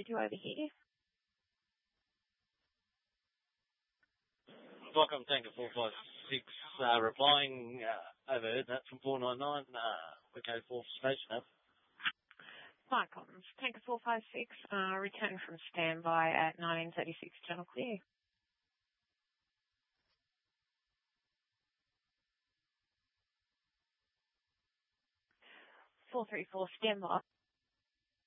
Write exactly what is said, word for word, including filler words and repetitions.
Did you overhear? Welcome, Tanker four five six, uh, replying, uh, overheard that from four nine nine, uh, we go for station up. Flight comms, Tanker four five six, uh, return from standby at nineteen thirty-six, channel clear. four three four, standby.